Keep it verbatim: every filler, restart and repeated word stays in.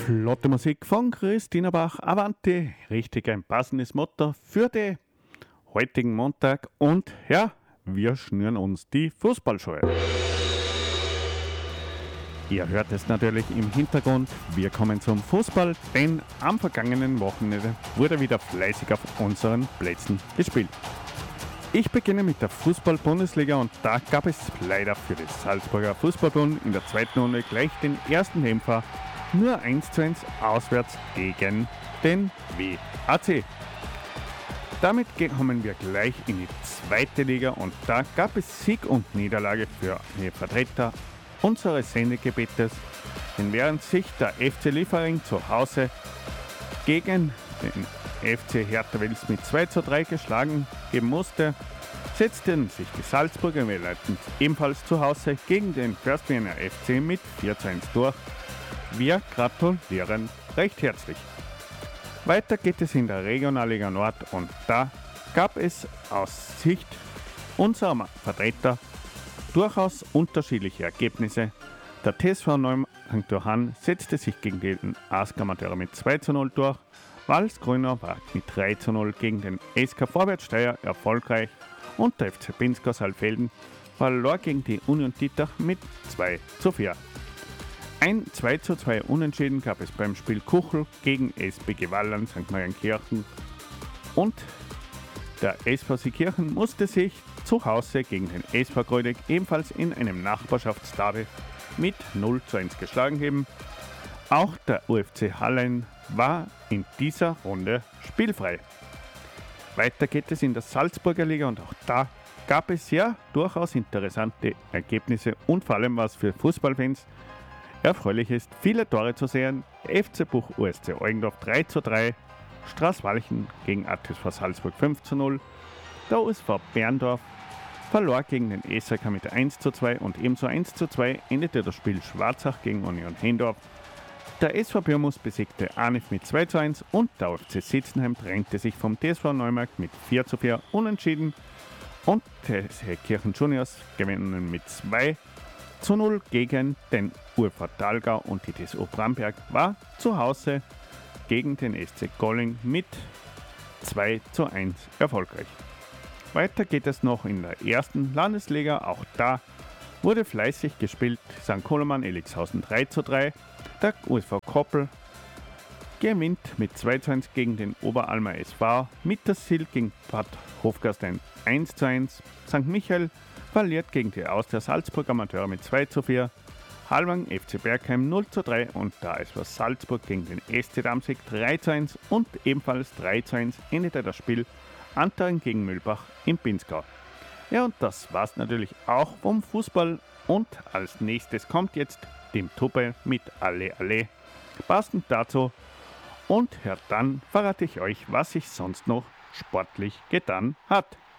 Flotte Musik von Christina Bach, Avanti, richtig ein passendes Motto für den heutigen Montag und ja, wir schnüren uns die Fußballschuhe. Ihr hört es natürlich im Hintergrund, wir kommen zum Fußball, denn am vergangenen Wochenende wurde wieder fleißig auf unseren Plätzen gespielt. Ich beginne mit der Fußball-Bundesliga und da gab es leider für den Salzburger Fußballbund in der zweiten Runde gleich den ersten Dämpfer, nur eins zu eins auswärts gegen den W A C. Damit kommen wir gleich in die zweite Liga und da gab es Sieg und Niederlage für die Vertreter unseres Sendegebietes, denn während sich der F C Liefering zu Hause gegen den F C Hertha Wels mit zwei zu drei geschlagen geben musste, setzten sich die Salzburger Wellleitens ebenfalls zu Hause gegen den First Vienna F C mit vier zu eins durch. Wir gratulieren recht herzlich. Weiter geht es in der Regionalliga Nord und da gab es aus Sicht unserer Vertreter durchaus unterschiedliche Ergebnisse. Der T S V Neumarkt setzte sich gegen den A S K Amateure mit zwei zu null durch. Walsgrüner war mit drei zu null gegen den S K Vorwärtssteyr erfolgreich und der F C Pinzgau Saalfelden verlor gegen die Union Dietach mit zwei zu vier. Ein zwei zu zwei Unentschieden gab es beim Spiel Kuchel gegen S B G Wallern Sankt Mariankirchen und der S V Seekirchen musste sich zu Hause gegen den S V Grödig ebenfalls in einem Nachbarschaftsderby mit null zu eins geschlagen geben. Auch der U F C Hallein war in dieser Runde spielfrei. Weiter geht es in der Salzburger Liga und auch da gab es ja durchaus interessante Ergebnisse und vor allem was für Fußballfans erfreulich ist, viele Tore zu sehen. F C Buch U S C Eugendorf drei zu drei, Straßwalchen gegen A T S V Salzburg fünf zu null, der U S V Berndorf verlor gegen den S R K mit eins zu zwei und ebenso eins zu zwei endete das Spiel Schwarzach gegen Union Hendorf. Der S V Birmus besiegte Arnif mit zwei zu eins und der U F C Sitzenheim trennte sich vom T S V Neumarkt mit vier zu vier unentschieden und die Kirchen Juniors gewinnen mit zwei zu null gegen den U F V Thalgau und die T S U Bramberg war zu Hause gegen den S C Golling mit zwei zu eins erfolgreich. Weiter geht es noch in der ersten Landesliga, auch da wurde fleißig gespielt. Sankt Koloman Elixhausen drei zu drei, der U S V Koppel gewinnt mit zwei zu eins gegen den Oberalmer S V, Mittersill gegen Bad Hofgastein eins zu eins, Sankt Michael verliert gegen die Austria Salzburg Amateure mit zwei zu vier, Halwang F C Bergheim null zu drei und der S V Salzburg gegen den S C Damsig drei zu eins und ebenfalls drei zu eins endete das Spiel Antering gegen Mühlbach im Pinzgau. Ja, und das war's natürlich auch vom Fußball und als nächstes kommt jetzt Tim Tuppe mit Alle Alle. Passend dazu und ja, dann verrate ich euch, was sich sonst noch sportlich getan hat.